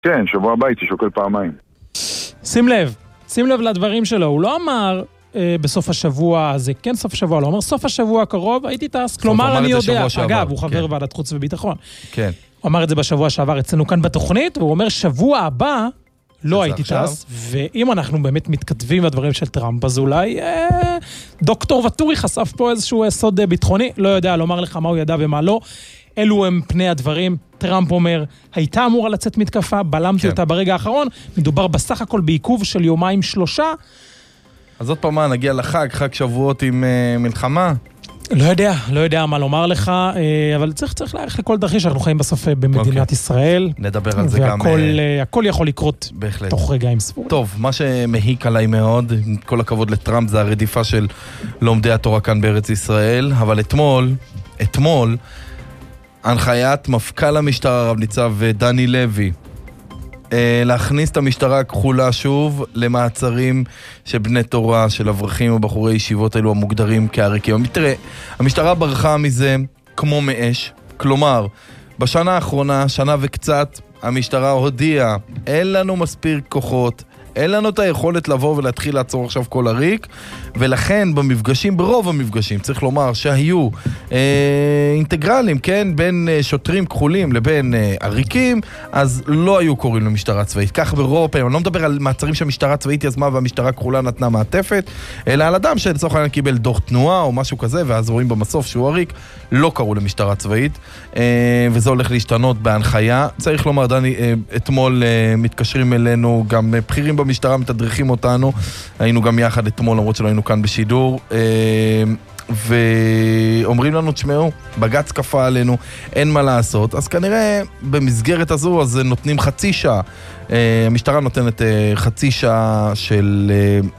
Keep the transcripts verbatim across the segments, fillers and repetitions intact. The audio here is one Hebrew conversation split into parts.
כן, שבוע הבא הייתי שוקל פעמיים. שים לב, שים לב לדברים שלו, הוא לא אמר אה, בסוף השבוע, זה כן סוף השבוע, לא אומר סוף השבוע הקרוב, הייתי טס, כלומר אני יודע, אגב, הוא חבר כן. ועדת חוץ וביטחון. כן. הוא אמר את זה בשבוע שעבר אצלנו כאן בתוכנית, והוא אומר שבוע הבא, לא הייתי טס, ואם אנחנו באמת מתכתבים בדברים של טראמפ, אז אולי אה, דוקטור וטורי חשף פה איזשהו סוד ביטחוני, לא יודע לומר לך מה הוא ידע ומה לא, אלו הם פני הדברים, טראמפ אומר, הייתה אמורה לצאת מתקפה, בלמתי כן. אותה ברגע האחרון, מדובר בסך הכל בעיכוב של יומיים שלושה. אז עוד פעם, נגיע לחג, חג שבועות עם uh, מלחמה. לא יודע, לא יודע מה לומר לך, אבל צריך, צריך להערך לכל דרכי שאנחנו חיים בסוף במדינת okay. ישראל. נדבר על זה והכל, גם... והכל יכול לקרות בהחלט. תוך רגעים ספורים. טוב, מה שמהיק עליי מאוד, עם כל הכבוד לטראמפ, זה הרדיפה של לומדי התורה כאן בארץ ישראל, אבל אתמול, אתמול, הנחיית מפכ"ל המשטרה, רב ניצב דני לוי, להכניס את המשטרה הכחולה שוב למעצרים של בני תורה, של אברכים ובחורי ישיבות אלו המוגדרים כעריקים. תראה, המשטרה ברחה מזה כמו מאש, כלומר, בשנה האחרונה, שנה וקצת, המשטרה הודיעה, אין לנו מספיק כוחות, אין לנו את היכולת לבוא ולהתחיל לעצור עכשיו כל עריק, ולכן במפגשים, ברוב המפגשים, צריך לומר שהיו אה, אינטגרלים, כן, בין אה, שוטרים כחולים לבין אה, עריקים, אז לא היו קוראים למשטרה צבאית. כך ברוב הפעמים, אני לא מדבר על מעצרים שהמשטרה צבאית יזמה והמשטרה כחולה נתנה מעטפת, אלא על אדם שלצורך העניין קיבל דוח תנועה או משהו כזה, ואז רואים במסוף שהוא עריק, לא קראו למשטרה צבאית, אה, וזה הולך להשתנות בהנחיה. צריך לומר, דני, אה, אתמול אה, מתקשרים אלינו גם אה, בחירים במשטרה, מתדריכים אותנו, היינו גם יחד אתמול, למרות שלא היינו כאן בשידור, ואומרים לנו, תשמעו, בגץ קפה עלינו, אין מה לעשות, אז כנראה במסגרת הזו, אז נותנים חצי שעה, המשטרה נותנת חצי שעה של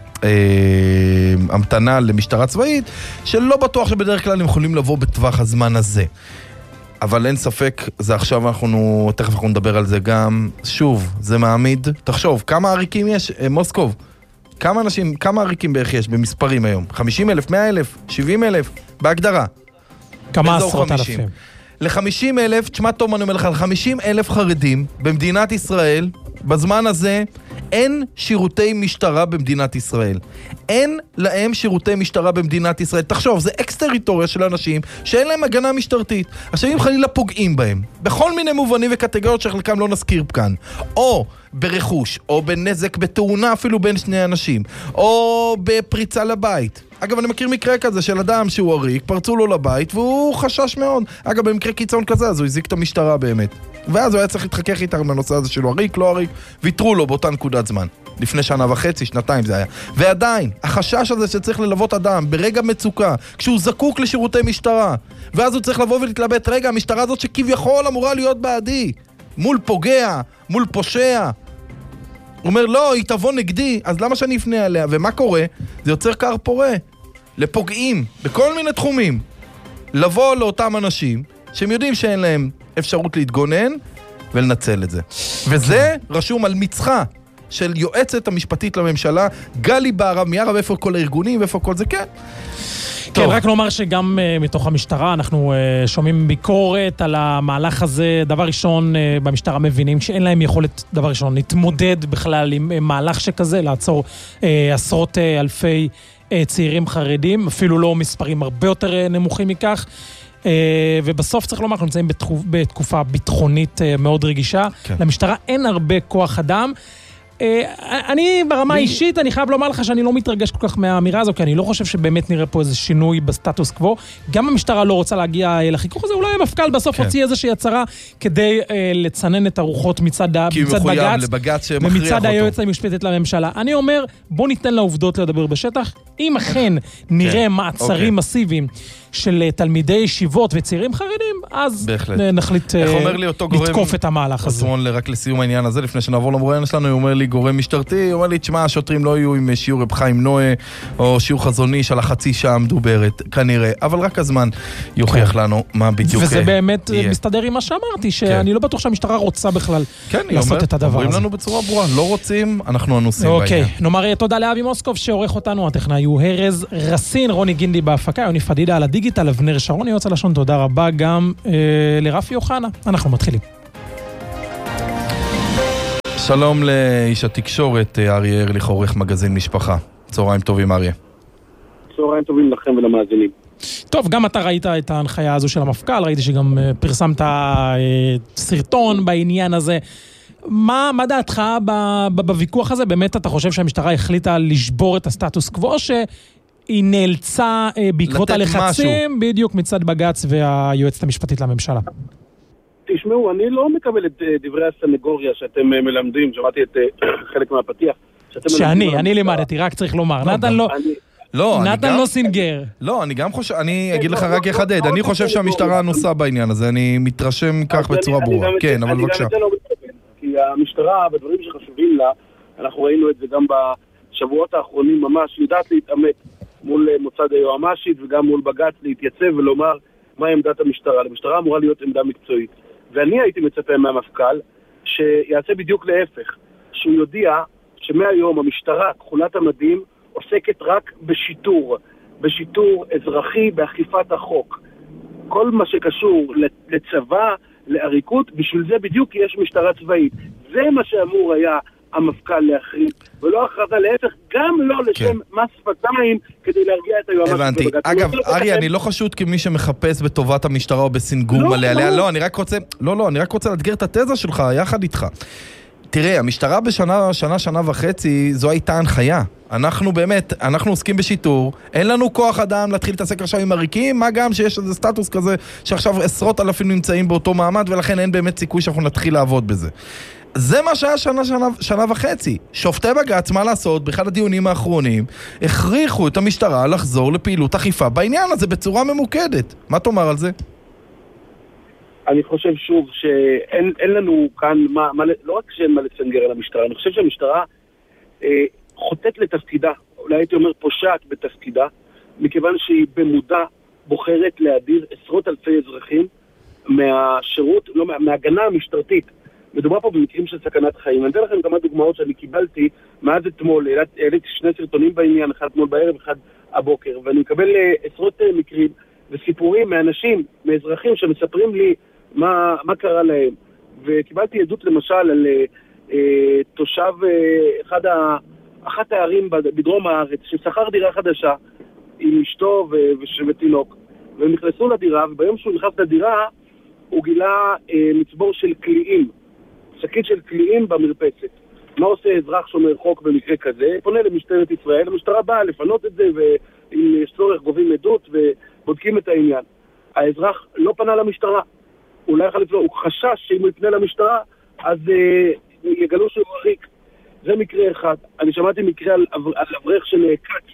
המתנה למשטרה צבאית, שלא בטוח שבדרך כלל הם יכולים לבוא בטווח הזמן הזה. אבל אין ספק, זה עכשיו אנחנו, תכף אנחנו נדבר על זה גם, שוב, זה מעמיד, תחשוב, כמה עריקים יש, מוסקוב, כמה אנשים, כמה עריקים בערך יש במספרים היום? חמישים אלף, מאה אלף, שבעים אלף, בהגדרה. כמה עשרות אלפים. ל-חמישים אלף, תשמע טוב, אני אומר לך, ל-חמישים אלף חרדים במדינת ישראל, בזמן הזה, אין שירותי משטרה במדינת ישראל. אין להם שירותי משטרה במדינת ישראל. תחשוב, זה אקס-טריטוריה של אנשים שאין להם הגנה משטרתית. עכשיו, אם חלילה פוגעים בהם, בכל מיני מובנים וקטגוריות שחלקם לא נזכיר כאן, או ברכוש, או בנזק, בתאונה אפילו בין שני אנשים, או בפריצה לבית. אגב, אני מכיר מקרה כזה של אדם שהוא עריק, פרצו לו לבית, והוא חשש מאוד. אגב, במקרה קיצון כזה, אז הוא הזיק את המשטרה באמת. ואז הוא היה צריך להתחכך איתה בנושא הזה שלו, עריק, לא עריק, ויתרו לו באותה נקודת זמן. לפני שנה וחצי, שנתיים זה היה. ועדיין, החשש הזה שצריך ללוות אדם ברגע מצוקה, כשהוא זקוק לשירותי משטרה, ואז הוא צריך לבוא ולהתלבט, רגע, המשטרה הזאת שכביכול אמורה להיות בעדי, מול פוגע, מול פושע. הוא אומר, לא, היא תבוא נגדי, אז למה שאני אפנה עליה? ומה קורה? זה יוצר קר פורה. לפוגעים, בכל מיני תחומים. לבוא לאותם אנשים, שהם יודעים שאין להם אפשרות להתגונן, ולנצל את זה. וזה רשום על מצחה של יועצת המשפטית לממשלה, גלי בהרב מיארה, ואיפה כל הארגונים, ואיפה כל זה, כן. כן, רק לומר שגם uh, מתוך המשטרה אנחנו uh, שומעים ביקורת על המהלך הזה. דבר ראשון, uh, במשטרה מבינים שאין להם יכולת, דבר ראשון, להתמודד בכלל עם uh, מהלך שכזה, לעצור uh, עשרות uh, אלפי uh, צעירים חרדים, אפילו לא מספרים הרבה יותר uh, נמוכים מכך. Uh, ובסוף צריך לומר, אנחנו נמצאים בתקופ, בתקופה ביטחונית uh, מאוד רגישה. כן. למשטרה אין הרבה כוח אדם. אני ברמה האישית, אני חייב לומר לך שאני לא מתרגש כל כך מהאמירה הזו, כי אני לא חושב שבאמת נראה פה איזה שינוי בסטטוס קוו. גם המשטרה לא רוצה להגיע לחיכוך הזה, אולי המפכ"ל בסוף הוציא איזושהי הצהרה כדי לצנן את הרוחות מצד בג"ץ ומצד היועצת המשפטית לממשלה. אני אומר, בוא ניתן לעובדות לדבר בשטח. אם אכן נראה מעצרים מסיביים של תלמידי ישיבות וצעירים חרדים, אז נחליט לתקוף את המהלך הזה. רק לסיום העניין הזה, לפני שנעבור למרואיין שלנו, הוא אומר לי גורם משטרתי, הוא אומר לי, תשמע, השוטרים לא יהיו עם שיעור רב חיים נועה, או שיעור חזוני של החצי שעה המדוברת, כנראה, אבל רק הזמן יוכיח לנו מה בדיוק וזה באמת מסתדר עם מה שאמרתי, שאני לא בטוח שהמשטרה רוצה בכלל לעשות את הדבר הזה. אומרים לנו בצורה ברורה, לא רוצים, אנחנו אנוסים בעניין. אוקיי, נאמר תודה לאבי מוסקוב שעורך אותנו, הטכנאי הוא ארז רסין, רוני גינדי בהפקה, יוני פדידה על הדיגיטל, אבנר שרון, יועץ הלשון, תודה רבה גם לרפי אוחנה. אנחנו מתחילים. שלום לאיש התקשורת, אריה ארליך, עורך מגזין משפחה. צהריים טובים, אריה. צהריים טובים לכם ולמאזינים. טוב, גם אתה ראית את ההנחיה הזו של המפכ"ל, ראיתי שגם פרסמת סרטון בעניין הזה. מה, מה דעתך בוויכוח הזה? באמת אתה חושב שהמשטרה החליטה לשבור את הסטטוס קוו, שהיא נאלצה בעקבות הלחצים, בדיוק מצד בג"ץ והיועצת המשפטית לממשלה? תשמעו, אני לא מקבל את דברי הסנגוריה שאתם מלמדים, שמעתי את חלק מהפתיח. שאני, אני לימדתי, רק צריך לומר. נתן לא... לא, נתן לא סינגר. לא, אני גם חושב, אני אגיד לך רק יחדד, אני חושב שהמשטרה אנוסה בעניין הזה, אני מתרשם כך בצורה ברורה. כן, אבל בבקשה. אני גם את זה לא מתכוון, כי המשטרה, בדברים שחשובים לה, אנחנו ראינו את זה גם בשבועות האחרונים ממש, יודעת להתעמת מול מוצד היועמ"שית וגם מול בג"ץ להתייצב ולומר מה עמדת המשטרה. המשטרה אמורה להיות עמדה מקצועית. ואני הייתי מצפה מהמפכ"ל שיעשה בדיוק להפך, שהוא יודיע שמהיום המשטרה, כחולת המדים, עוסקת רק בשיטור, בשיטור אזרחי, באכיפת החוק. כל מה שקשור לצבא, לעריקות, בשביל זה בדיוק יש משטרה צבאית. זה מה שאמור היה המפכ"ל להכריז, ולא הכרזה להפך, גם לא לשם מס שפתיים כדי להרגיע את היועמ"שית. הבנתי. אגב, אריה, אני לא חשוד כמי שמחפש בטובת המשטרה או בסינגום עליה. לא, אני רק רוצה, לא, לא, אני רק רוצה לאתגר את התזה שלך יחד איתך. תראה, המשטרה בשנה, שנה, שנה וחצי, זו הייתה הנחיה. אנחנו באמת, אנחנו עוסקים בשיטור, אין לנו כוח אדם להתחיל להתעסק עכשיו עם עריקים, מה גם שיש איזה סטטוס כזה שעכשיו עשרות אלפים נמצאים באותו מעמד, ולכן אין באמת סיכוי שאנחנו נתחיל לעבוד בזה. זה מה שהיה שנה, שנה, שנה וחצי. שופטי בג"ץ, מה לעשות, באחד הדיונים האחרונים, הכריחו את המשטרה לחזור לפעילות אכיפה בעניין הזה בצורה ממוקדת. מה תאמר על זה? אני חושב שוב שאין אין לנו כאן, מה, מה, לא רק שאין מה לסנגר על המשטרה, אני חושב שהמשטרה אה, חוטאת לתפקידה, אולי הייתי אומר פושעת בתפקידה, מכיוון שהיא במודע בוחרת להדיר עשרות אלפי אזרחים מהשירות, לא, מה, מהגנה המשטרתית. מדובר פה במקרים של סכנת חיים. אני אתן לכם כמה דוגמאות שאני קיבלתי מאז אתמול, העליתי שני סרטונים בעניין, אחד אתמול בערב, אחד הבוקר, ואני מקבל אה, עשרות אה, מקרים וסיפורים מאנשים, מאזרחים שמספרים לי מה, מה קרה להם. וקיבלתי עדות למשל על אה, תושב אה, אחד ה, אחת הערים בדרום הארץ, ששכר דירה חדשה עם אשתו ו- ותינוק, והם נכנסו לדירה, וביום שהוא נכנס לדירה הוא גילה אה, מצבור של קליעים, שקית של קליעים במרפסת. מה עושה אזרח שומר חוק במקרה כזה? פונה למשטרת ישראל, המשטרה באה לפנות את זה, ואם יש צורך גובים עדות ובודקים את העניין. האזרח לא פנה למשטרה, אולי יכול לפנות, הוא חשש שאם הוא יפנה למשטרה אז אה, יגלו שהוא עריק. זה מקרה אחד. אני שמעתי מקרה על, על אברך של קאץ'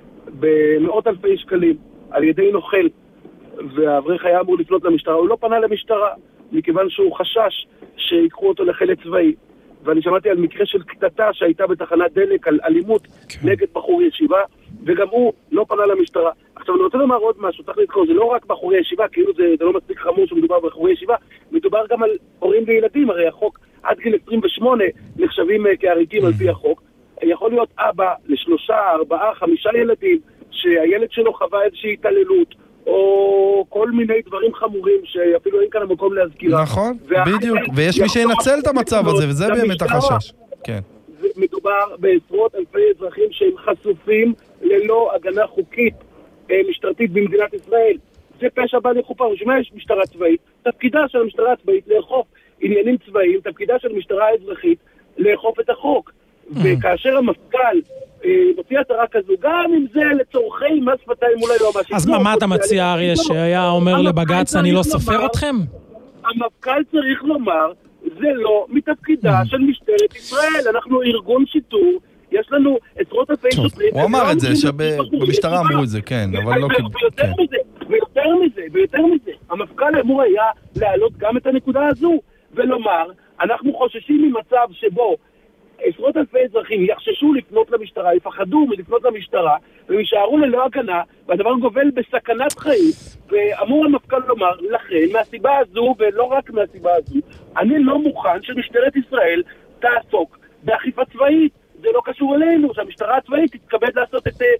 במאות אלפי שקלים על ידי נוכל, והאברך היה אמור לפנות למשטרה, הוא לא פנה למשטרה מכיוון שהוא חשש שיקחו אותו לחלק צבאי. ואני שמעתי על מקרה של קטטה שהייתה בתחנת דלק על אלימות כן. נגד בחור ישיבה, וגם הוא לא פנה למשטרה. עכשיו אני רוצה לומר עוד משהו, צריך לזכור, זה לא רק בחורי ישיבה, כאילו זה, זה לא מספיק חמור שמדובר בחורי ישיבה, מדובר גם על הורים וילדים, הרי החוק עד גיל עשרים ושמונה נחשבים כעריקים על פי החוק. יכול להיות אבא לשלושה, ארבעה, חמישה ילדים, שהילד שלו חווה איזושהי התעללות, או כל מיני דברים חמורים שאפילו אין כאן המקום להזכירה. נכון, בדיוק, ויש מי שינצל את המצב הזה, וזה באמת החשש. כן. מדובר בעשרות אלפי אזרחים שהם חשופים ללא הגנה חוקית משטרתית במדינת ישראל. זה פשע בל יכופר. ושמה יש משטרה צבאית? תפקידה של המשטרה הצבאית לאכוף עניינים צבאיים, תפקידה של המשטרה האזרחית לאכוף את החוק. וכאשר המפכ"ל מוציא התרה כזו, גם אם זה לצורכי מס שפתיים מול היועמ"שית. אז מה אתה מציע, אריה, שהיה אומר לבג"ץ, אני לא סופר אתכם? המפכ"ל צריך לומר, זה לא מתפקידה של משטרת ישראל. אנחנו ארגון שיטור, יש לנו עשרות אלפי שוטרים. הוא אמר את זה, שבמשטרה אמרו את זה, כן, אבל לא... ויותר מזה, ויותר מזה, ויותר מזה, המפכ"ל אמור היה להעלות גם את הנקודה הזו, ולומר, אנחנו חוששים ממצב שבו עשרות אלפי אזרחים יחששו לפנות למשטרה, יפחדו מלפנות למשטרה, והם יישארו ללא הגנה, והדבר גובל בסכנת חיים, ואמור המפכ"ל לומר, לכן, מהסיבה הזו, ולא רק מהסיבה הזו, אני לא מוכן שמשטרת ישראל תעסוק באכיפה צבאית. זה לא קשור אלינו, שהמשטרה הצבאית תתכבד לעשות את תפקיד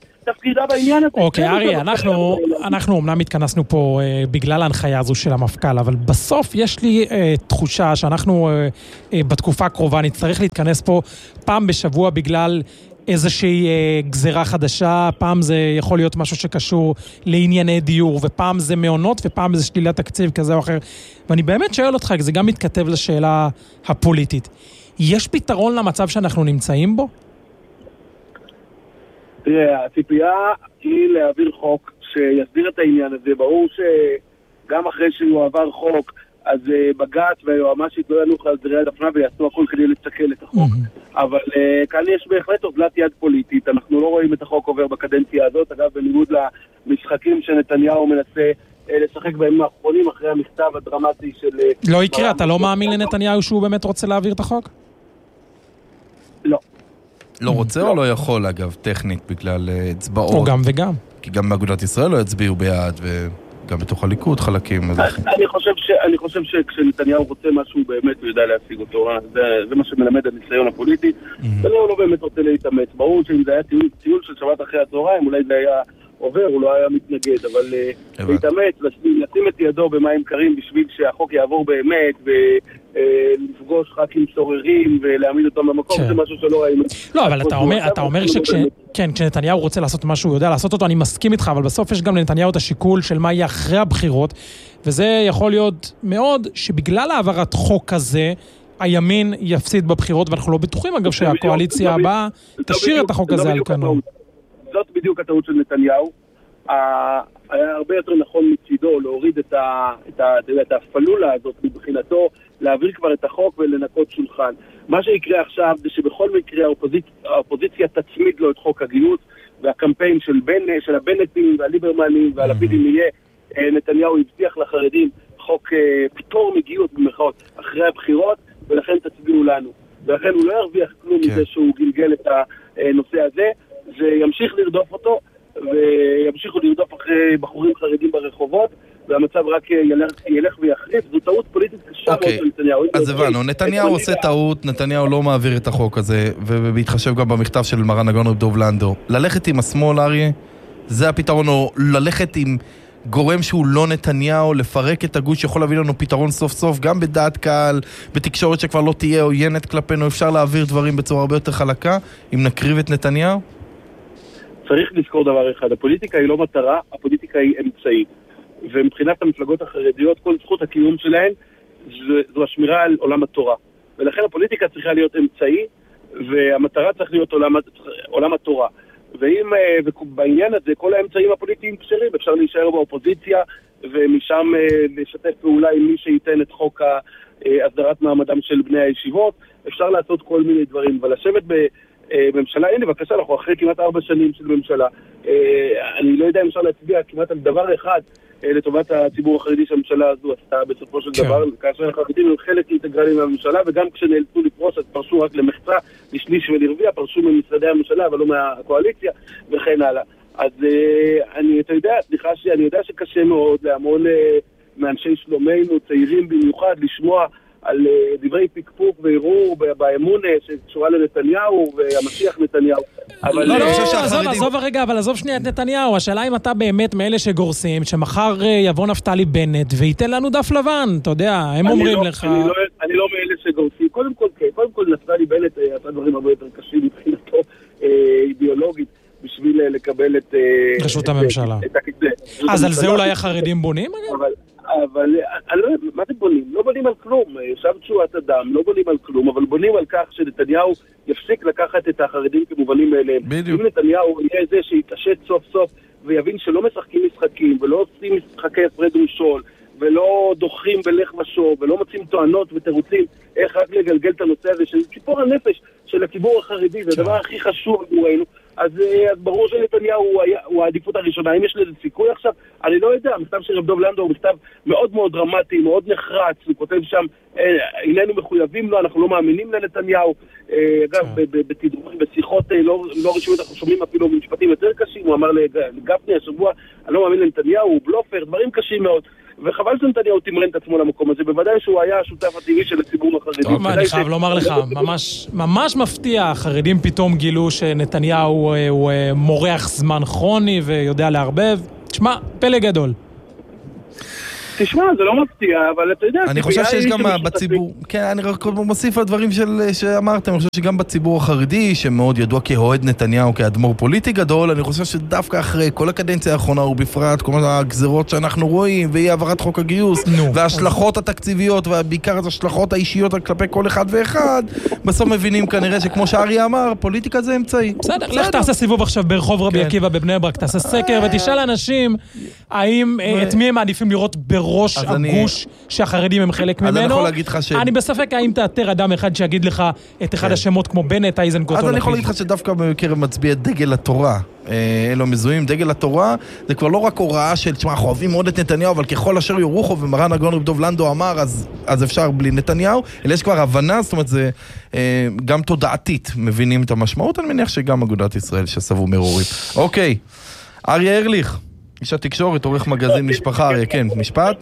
מטרידה בעניין הזה. אוקיי, ארי, אנחנו, אנחנו אמנם התכנסנו פה אה, בגלל ההנחיה הזו של המפכ"ל, אבל בסוף יש לי אה, תחושה שאנחנו אה, אה, בתקופה הקרובה נצטרך להתכנס פה פעם בשבוע בגלל איזושהי אה, גזרה חדשה, פעם זה יכול להיות משהו שקשור לענייני דיור, ופעם זה מעונות, ופעם זה שלילת תקציב כזה או אחר. ואני באמת שואל אותך, כי זה גם מתכתב לשאלה הפוליטית. יש פתרון למצב שאנחנו נמצאים בו? תראה, הציפייה היא להעביר חוק שיסדיר את העניין הזה. ברור שגם אחרי שהוא עבר חוק, אז בג"ץ והיועמ"שית לא ינוחו על זרי הדפנה ויעשו הכל כדי לצקל את החוק. אבל כאן יש בהחלט אוזלת יד פוליטית. אנחנו לא רואים את החוק עובר בקדנציה הזאת. אגב, בניגוד למשחקים שנתניהו מנסה לשחק בימים האחרונים אחרי המכתב הדרמטי של... לא יקרה, אתה לא מאמין לנתניהו שהוא באמת רוצה להעביר את החוק? לא. לא רוצה או לא יכול, אגב, טכנית, בגלל אצבעות? או גם וגם. כי גם באגודת ישראל לא יצביעו בעד, וגם בתוך הליכוד חלקים. אני חושב ש, אני חושב שכשנתניהו רוצה משהו, באמת הוא יודע להשיג אותו. זה, זה מה שמלמד הניסיון הפוליטי. נתניהו לא באמת רוצה להתאמץ. ברור שאם זה היה טיול, טיול של שבת אחרי הצהריים, אולי זה היה עובר, הוא לא היה מתנגד, אבל להתאמץ, לשים את ידו במים קרים בשביל שהחוק יעבור באמת, ולפגוש ח"כים סוררים ולהעמיד אותם במקום, זה משהו שלא ראינו. לא, אבל אתה אומר, אתה אומר שכשנתניהו רוצה לעשות משהו, הוא יודע לעשות אותו, אני מסכים איתך, אבל בסוף יש גם לנתניהו את השיקול של מה יהיה אחרי הבחירות, וזה יכול להיות מאוד שבגלל העברת חוק כזה, הימין יפסיד בבחירות, ואנחנו לא בטוחים, אגב, שהקואליציה הבאה תשאיר את החוק הזה על כנו. זאת בדיוק הטעות של נתניהו. היה הרבה יותר נכון מצידו להוריד את, ה, את, ה, את הפלולה הזאת מבחינתו, להעביר כבר את החוק ולנקות שולחן. מה שיקרה עכשיו זה שבכל מקרה האופוזיצ... האופוזיציה תצמיד לו את חוק הגיוס, והקמפיין של, בנ... של הבנטים והליברמנים והלפידים יהיה, נתניהו הבטיח לחרדים חוק פטור מגיוס במרכאות אחרי הבחירות, ולכן תצביעו לנו. ולכן הוא לא ירוויח כלום מזה שהוא גלגל את הנושא הזה, זה ימשיך לרדוף אותו, וימשיכו לרדוף אחרי בחורים חרדים ברחובות, והמצב רק ילך, ילך ויחריף. זו טעות פוליטית קשה מאוד של נתניהו. אז הבנו, נתניהו עושה טעות, נתניהו לא מעביר את החוק הזה, ובהתחשב גם במכתב של מרן הגאון רב דב לנדאו. ללכת עם השמאל, אריה, זה הפתרון, או ללכת עם גורם שהוא לא נתניהו, לפרק את הגוש שיכול להביא לנו פתרון סוף סוף, גם בדעת קהל, בתקשורת שכבר לא תהיה עוינת כלפינו, אפשר להעביר דברים בצורה הרבה יותר חלקה, אם נקריב את נתניהו? צריך לזכור דבר אחד, הפוליטיקה היא לא מטרה, הפוליטיקה היא אמצעית. ומבחינת המפלגות החרדיות, כל זכות הקיום שלהן, זו השמירה על עולם התורה. ולכן הפוליטיקה צריכה להיות אמצעי, והמטרה צריך להיות עולם, עולם התורה. ואם בעניין הזה, כל האמצעים הפוליטיים כשרים, אפשר להישאר באופוזיציה, ומשם לשתף פעולה עם מי שייתן את חוק הסדרת מעמדם של בני הישיבות, אפשר לעשות כל מיני דברים, אבל לשבת ב... ממשלה, הנה בבקשה, אנחנו אחרי כמעט ארבע שנים של ממשלה. אני לא יודע אם אפשר להצביע כמעט על דבר אחד לטובת הציבור החרדי שהממשלה הזו עשתה בסופו של דבר, כאשר החרדים הם חלק אינטגרלי מהממשלה, וגם כשנאלצו לפרוש, אז פרשו רק למחצה, לשליש ולרביע, פרשו ממשרדי הממשלה, אבל לא מהקואליציה, וכן הלאה. אז אני, אתה יודע, סליחה שאני יודע שקשה מאוד להמון מאנשי שלומנו, צעירים במיוחד, לשמוע על דברי פיקפוק וערעור באמון שקשורה לנתניהו והמשיח נתניהו. לא, לא, עזוב, עזוב הרגע, אבל עזוב שנייה את נתניהו. השאלה אם אתה באמת מאלה שגורסים, שמחר יבוא נפתלי בנט וייתן לנו דף לבן, אתה יודע, הם אומרים לך... אני לא מאלה שגורסים. קודם כל, קודם כל נפתלי בנט עשה דברים הרבה יותר קשים מבחינתו אידיאולוגית, בשביל לקבל את... רשות הממשלה. אז על זה אולי החרדים בונים? אבל... אבל אני לא יודע, מה זה בונים? לא בונים על כלום, שם תשועת אדם, לא בונים על כלום, אבל בונים על כך שנתניהו יפסיק לקחת את החרדים כמובנים מאליהם. אם נתניהו יהיה זה שיתעשת סוף סוף ויבין שלא משחקים משחקים ולא עושים משחקי הפרד ומשול ולא דוחים בלך ושוב ולא מוצאים טוענות ותירוצים איך רק לגלגל את הנושא הזה של ציפור הנפש של הציבור החרדי, זה הדבר הכי חשוב עבורנו. אז, אז ברור שנתניהו הוא, הוא העדיפות הראשונה. אם יש לזה סיכוי עכשיו, אני לא יודע. המכתב של רב דב לנדאו הוא מכתב מאוד מאוד דרמטי, מאוד נחרץ. הוא כותב שם, איננו מחויבים לו, אנחנו לא מאמינים לנתניהו. אגב, בתדרורים, בשיחות לא, לא רשמיות, אנחנו שומעים אפילו במשפטים יותר קשים. הוא אמר לגפני השבוע, אני לא מאמין לנתניהו, הוא בלופר, דברים קשים מאוד. וחבל שנתניהו תמרן את עצמו למקום הזה, בוודאי שהוא היה השותף הטבעי של הציבור החרדי. טוב, אני חייב לומר לך, ממש, ממש מפתיע, החרדים פתאום גילו שנתניהו הוא מורח זמן כרוני ויודע להרבב. תשמע, פלא גדול. תשמע, זה לא מפתיע, אבל אתה יודע... אני חושב שיש גם בציבור... כן, אני רק מוסיף על דברים שאמרתם, אני חושב שגם בציבור החרדי, שמאוד ידוע כאוהד נתניהו, כאדמו"ר פוליטי גדול, אני חושב שדווקא אחרי כל הקדנציה האחרונה, ובפרט כל הגזרות שאנחנו רואים, ואי העברת חוק הגיוס, וההשלכות התקציביות, ובעיקר ההשלכות האישיות כלפי כל אחד ואחד, בסוף מבינים כנראה שכמו שאריה אמר, פוליטיקה זה אמצעי. בסדר, לך תעשה סיבוב עכשיו ברחוב רבי עקיבא בבני ברק, תעשה סקר ותשאל אנשים האם את מי הם מעדיפים לראות בראש הגוש שהחרדים הם חלק ממנו. אני בספק האם תאתר אדם אחד שיגיד לך את אחד השמות כמו בנט, אייזנקוט או לפיד. אז אני יכול להגיד לך שדווקא בקרב מצביע דגל התורה, אלו מזוהים, דגל התורה, זה כבר לא רק הוראה של, תשמע, אנחנו אוהבים מאוד את נתניהו, אבל ככל אשר יורוחו, ומרן הגאון רב דוב לנדו אמר, אז, אז אפשר בלי נתניהו, אלא יש כבר הבנה, זאת אומרת, זה אה, גם תודעתית מבינים את המשמעות, אני מניח שגם אגודת ישראל שסבו מרורים. אוקיי, אריה ארליך, איש התקשורת, עורך מגזין משפחה, אריה, כן, משפט?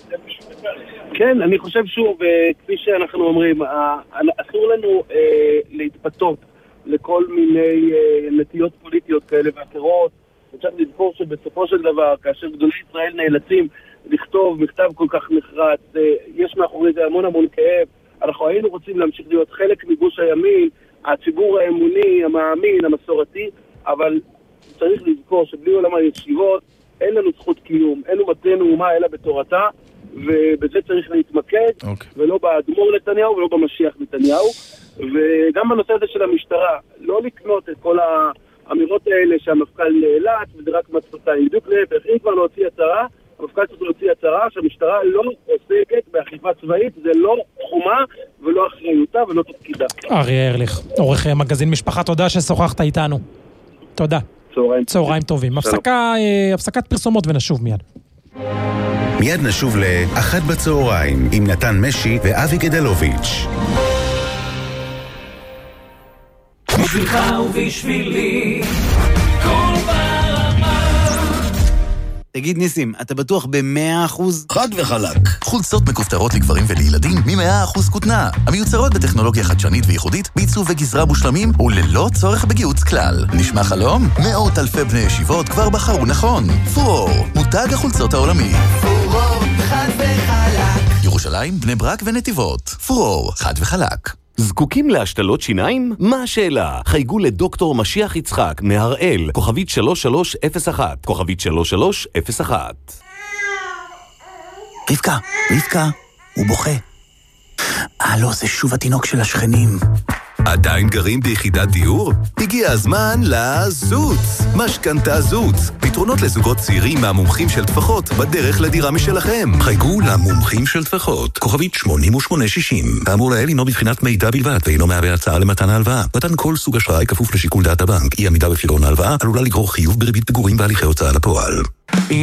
כן, אני חושב שוב, כפי שאנחנו אומרים, אסור לנו להתפתות לכל מיני נטיות פוליטיות כאלה ואחרות. אפשר לזכור שבסופו של דבר, כאשר גדולי ישראל נאלצים לכתוב מכתב כל כך נחרץ, יש מאחורי זה המון המון כאב. אנחנו היינו רוצים להמשיך להיות חלק מגוש הימין, הציבור האמוני, המאמין, המסורתי, אבל צריך לזכור שבלי עולם הישיבות אין לנו זכות קיום, אין לנו מתנו אומה אלא בתורתה, ובזה צריך להתמקד, okay. ולא באדמו"ר נתניהו ולא במשיח נתניהו. וגם בנושא הזה של המשטרה, לא לקנות את כל האמירות האלה שהמפכ"ל נאלץ, וזה רק מצפתיים. בדיוק להפך, אם כבר להוציא הצהרה, המפכ"ל צריך להוציא הצהרה שהמשטרה לא עוסקת באכיפה צבאית, זה לא תחומה ולא אחריותה ולא תפקידה. אריה ארליך, עורך מגזין משפחה, תודה ששוחחת איתנו. תודה. צהריים, צהריים טובים. הפסקה, הפסקת פרסומות ונשוב מיד. מיד נשוב לאחת בצהריים עם נתן משי ואבי גדלוביץ'. בשבילך ובשבילי כל ברמה. תגיד ניסים, אתה בטוח ב-מאה אחוז? חד וחלק. חולצות מכופתרות לגברים ולילדים מ-מאה אחוז כותנה. המיוצרות בטכנולוגיה חדשנית וייחודית, בעיצוב וגזרה מושלמים וללא צורך בגיוץ כלל. נשמע חלום? מאות אלפי בני ישיבות כבר בחרו נכון. פרור, מותג החולצות העולמי. פרור, חד וחלק. ירושלים, בני ברק ונתיבות. פרור, חד וחלק. זקוקים להשתלות שיניים? מה השאלה? חייגו לדוקטור משיח יצחק מהראל, כוכבית שלוש שלוש אפס אחת, כוכבית שלוש שלוש אפס אחת. רבקה, רבקה, הוא בוכה. אה לא, זה שוב התינוק של השכנים. עדיין גרים ביחידת דיור? הגיע הזמן לזוץ. משכנתה זוץ. פתרונות לזוגות צעירים מהמומחים של טפחות בדרך לדירה משלכם. חייגו למומחים של טפחות, כוכבית שמונים ושמונה שישים. האמור לעיל הינו בבחינת מידע בלבד, ואינו מהווה הצעה למתן ההלוואה. מתן כל סוג אשראי כפוף לשיקול דעת הבנק. אי עמידה בפירעון ההלוואה עלולה לגרור חיוב בריבית פיגורים בהליכי הוצאה לפועל.